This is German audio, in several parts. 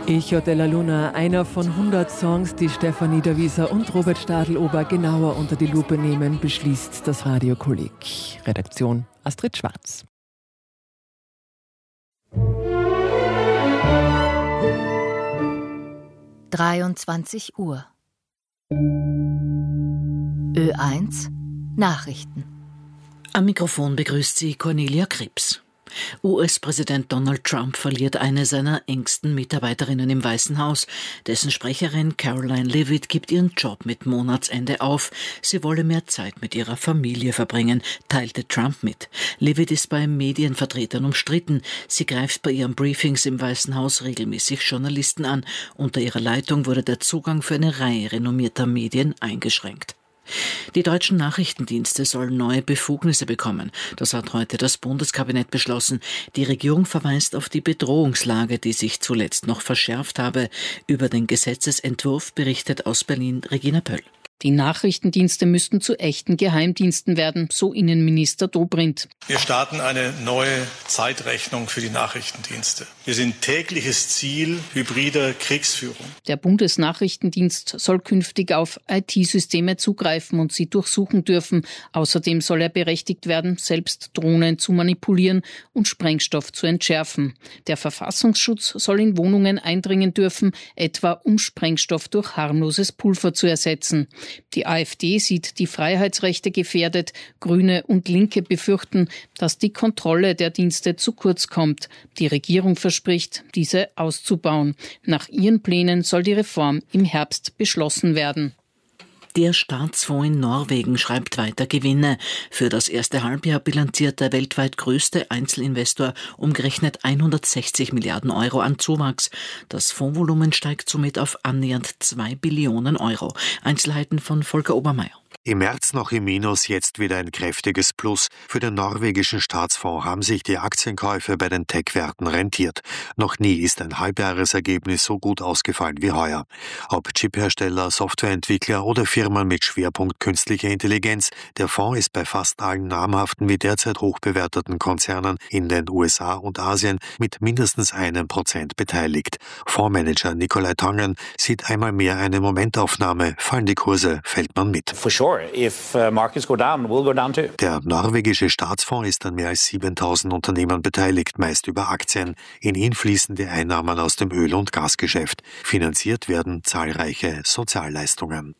Echo della Luna, einer von 100 Songs, die Stefanie Derwieser und Robert Stadelober genauer unter die Lupe nehmen, beschließt das Radiokolleg. Redaktion Astrid Schwarz. (23 Uhr) Ö1 Nachrichten. Am Mikrofon begrüßt sie Cornelia Krebs. US-Präsident Donald Trump verliert eine seiner engsten Mitarbeiterinnen im Weißen Haus. Dessen Sprecherin Karoline Leavitt gibt ihren Job mit Monatsende auf. Sie wolle mehr Zeit mit ihrer Familie verbringen, teilte Trump mit. Leavitt ist bei Medienvertretern umstritten. Sie greift bei ihren Briefings im Weißen Haus regelmäßig Journalisten an. Unter ihrer Leitung wurde der Zugang für eine Reihe renommierter Medien eingeschränkt. Die deutschen Nachrichtendienste sollen neue Befugnisse bekommen. Das hat heute das Bundeskabinett beschlossen. Die Regierung verweist auf die Bedrohungslage, die sich zuletzt noch verschärft habe. Über den Gesetzesentwurf berichtet aus Berlin Regina Pöll. Die Nachrichtendienste müssten zu echten Geheimdiensten werden, so Innenminister Dobrindt. Wir starten eine neue Zeitrechnung für die Nachrichtendienste. Wir sind tägliches Ziel hybrider Kriegsführung. Der Bundesnachrichtendienst soll künftig auf IT-Systeme zugreifen und sie durchsuchen dürfen. Außerdem soll er berechtigt werden, selbst Drohnen zu manipulieren und Sprengstoff zu entschärfen. Der Verfassungsschutz soll in Wohnungen eindringen dürfen, etwa um Sprengstoff durch harmloses Pulver zu ersetzen. Die AfD sieht die Freiheitsrechte gefährdet. Grüne und Linke befürchten, dass die Kontrolle der Dienste zu kurz kommt. Die Regierung verspricht, diese auszubauen. Nach ihren Plänen soll die Reform im Herbst beschlossen werden. Der Staatsfonds in Norwegen schreibt weiter Gewinne. Für das erste Halbjahr bilanziert der weltweit größte Einzelinvestor umgerechnet 160 Milliarden Euro an Zuwachs. Das Fondsvolumen steigt somit auf annähernd 2 Billionen Euro. Einzelheiten von Volker Obermeier. Im März noch im Minus, jetzt wieder ein kräftiges Plus. Für den norwegischen Staatsfonds haben sich die Aktienkäufe bei den Tech-Werten rentiert. Noch nie ist ein Halbjahresergebnis so gut ausgefallen wie heuer. Ob Chiphersteller, Softwareentwickler oder Firmen mit Schwerpunkt künstlicher Intelligenz, der Fonds ist bei fast allen namhaften wie derzeit hochbewerteten Konzernen in den USA und Asien mit mindestens 1% beteiligt. Fondsmanager Nikolai Tangen sieht einmal mehr eine Momentaufnahme. Fallen die Kurse, fällt man mit. For sure. If markets go down, we'll go down too. Der norwegische Staatsfonds ist an mehr als 7.000 Unternehmen beteiligt, meist über Aktien. In ihn fließen die Einnahmen aus dem Öl- und Gasgeschäft. Finanziert werden zahlreiche Sozialleistungen.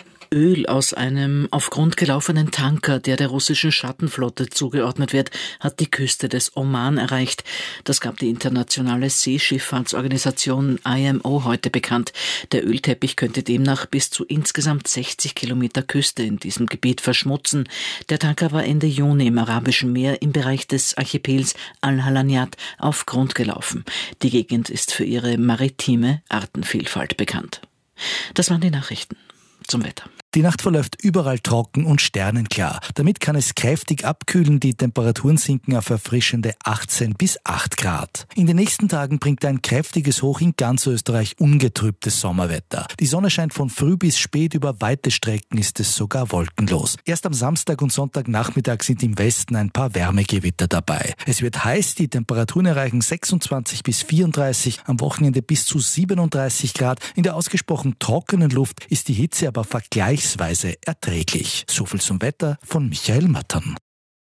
Öl aus einem auf Grund gelaufenen Tanker, der russischen Schattenflotte zugeordnet wird, hat die Küste des Oman erreicht. Das gab die internationale Seeschifffahrtsorganisation IMO heute bekannt. Der Ölteppich könnte demnach bis zu insgesamt 60 Kilometer Küste in diesem Gebiet verschmutzen. Der Tanker war Ende Juni im Arabischen Meer im Bereich des Archipels Al-Halaniyat auf Grund gelaufen. Die Gegend ist für ihre maritime Artenvielfalt bekannt. Das waren die Nachrichten. Zum Wetter. Die Nacht verläuft überall trocken und sternenklar. Damit kann es kräftig abkühlen. Die Temperaturen sinken auf erfrischende 18 bis 8 Grad. In den nächsten Tagen bringt ein kräftiges Hoch in ganz Österreich ungetrübtes Sommerwetter. Die Sonne scheint von früh bis spät, über weite Strecken ist es sogar wolkenlos. Erst am Samstag und Sonntagnachmittag sind im Westen ein paar Wärmegewitter dabei. Es wird heiß, die Temperaturen erreichen 26 bis 34, am Wochenende bis zu 37 Grad. In der ausgesprochen trockenen Luft ist die Hitze aber vergleichsweise erträglich. So viel zum Wetter von Michael Mattern.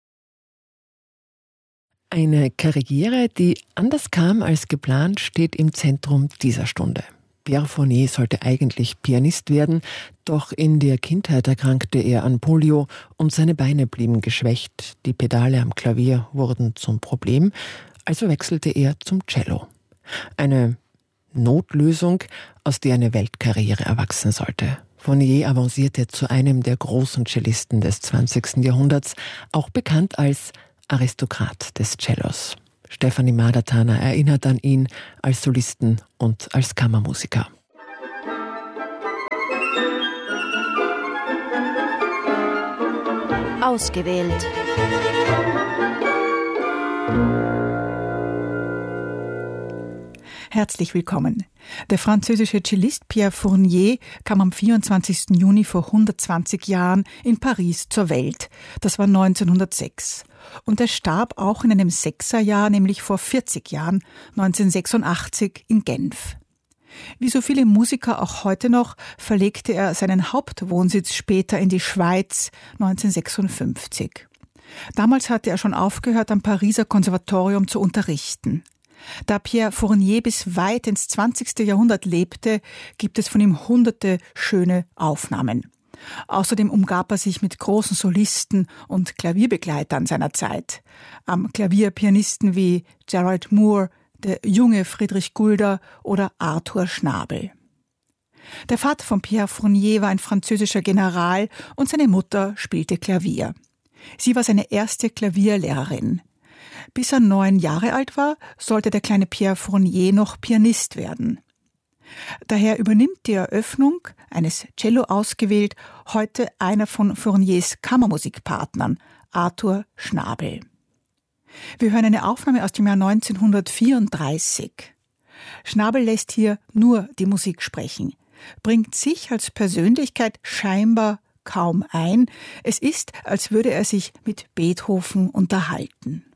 Eine Karriere, die anders kam als geplant, steht im Zentrum dieser Stunde. Pierre Fournier sollte eigentlich Pianist werden, doch in der Kindheit erkrankte er an Polio und seine Beine blieben geschwächt. Die Pedale am Klavier wurden zum Problem, also wechselte er zum Cello. Eine Notlösung, aus der eine Weltkarriere erwachsen sollte. Fournier avancierte zu einem der großen Cellisten des 20. Jahrhunderts, auch bekannt als Aristokrat des Cellos. Stefanie Madertaner erinnert an ihn als Solisten und als Kammermusiker. Ausgewählt. Herzlich willkommen. Der französische Cellist Pierre Fournier kam am 24. Juni vor 120 Jahren in Paris zur Welt. Das war 1906. Und er starb auch in einem Sechserjahr, nämlich vor 40 Jahren, 1986 in Genf. Wie so viele Musiker auch heute noch, verlegte er seinen Hauptwohnsitz später in die Schweiz 1956. Damals hatte er schon aufgehört, am Pariser Konservatorium zu unterrichten. Da Pierre Fournier bis weit ins 20. Jahrhundert lebte, gibt es von ihm hunderte schöne Aufnahmen. Außerdem umgab er sich mit großen Solisten und Klavierbegleitern seiner Zeit. Am Klavier Pianisten wie Gerald Moore, der junge Friedrich Gulda oder Arthur Schnabel. Der Vater von Pierre Fournier war ein französischer General und seine Mutter spielte Klavier. Sie war seine erste Klavierlehrerin. Bis er 9 Jahre alt war, sollte der kleine Pierre Fournier noch Pianist werden. Daher übernimmt die Eröffnung, eines Cello ausgewählt, heute einer von Fourniers Kammermusikpartnern, Arthur Schnabel. Wir hören eine Aufnahme aus dem Jahr 1934. Schnabel lässt hier nur die Musik sprechen, bringt sich als Persönlichkeit scheinbar kaum ein. Es ist, als würde er sich mit Beethoven unterhalten.